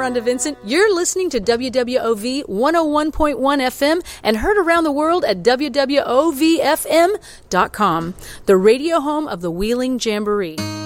Rhonda Vincent. You're listening to WWOV 101.1 FM and heard around the world at WWOVFM.com, the radio home of the Wheeling Jamboree.